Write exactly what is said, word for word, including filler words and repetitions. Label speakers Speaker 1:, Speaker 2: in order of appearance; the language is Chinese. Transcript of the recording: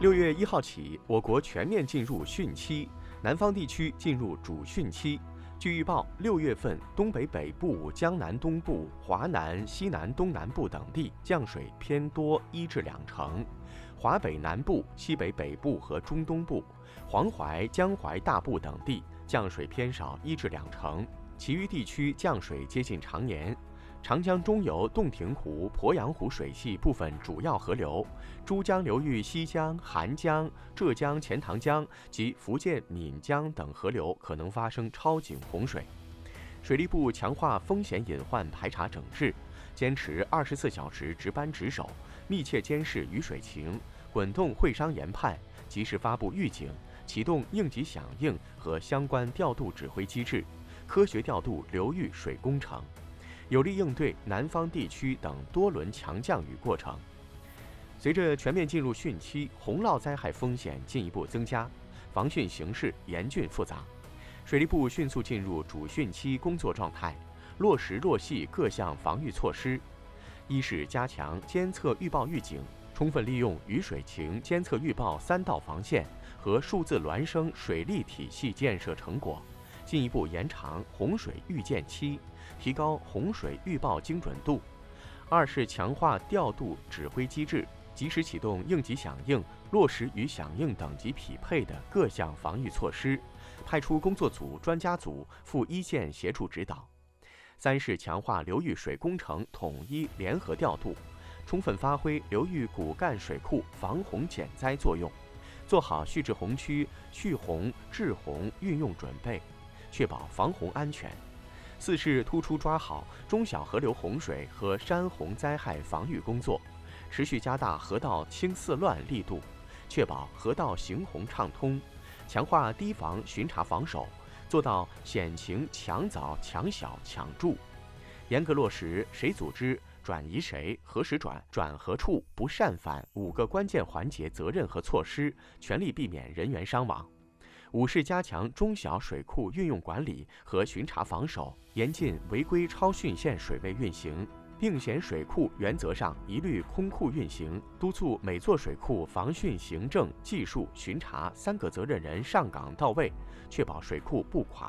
Speaker 1: 六月一号起，我国全面进入汛期，南方地区进入主汛期。据预报，六月份东北北部、江南东部、华南、西南东南部等地降水偏多一至两成，华北南部、西北北部和中东部、黄淮、江淮大部等地降水偏少一至两成，其余地区降水接近常年。长江中游洞庭湖、鄱阳湖水系部分主要河流、珠江流域西江、韩江、浙江钱塘江及福建闽江等河流可能发生超警洪水。水利部强化风险隐患排查整治，坚持二十四小时值班值守，密切监视雨水情，滚动会商研判，及时发布预警，启动应急响应和相关调度指挥机制，科学调度流域水工程，有力应对南方地区等多轮强降雨过程。随着全面进入汛期，洪涝灾害风险进一步增加，防汛形势严峻复杂。水利部迅速进入主汛期工作状态，落实落细各项防御措施。一是加强监测预报预警，充分利用雨水情监测预报三道防线和数字孪生水利体系建设成果，进一步延长洪水预见期，提高洪水预报精准度。二是强化调度指挥机制，及时启动应急响应，落实与响应等级匹配的各项防御措施，派出工作组、专家组赴一线协助指导。三是强化流域水工程统一联合调度，充分发挥流域骨干水库防洪减灾作用，做好蓄滞洪区蓄洪治洪运用准备，确保防洪安全。四是突出抓好中小河流洪水和山洪灾害防御工作，持续加大河道清四乱力度，确保河道行洪畅通，强化堤防巡查防守，做到险情抢早抢小抢助，严格落实谁组织、转移谁、何时转、转何处、不擅返五个关键环节责任和措施，全力避免人员伤亡。五是加强中小水库运用管理和巡查防守，严禁违规超汛线水位运行，定险水库原则上一律空库运行，督促每座水库防汛行政、技术、巡查三个责任人上岗到位，确保水库不垮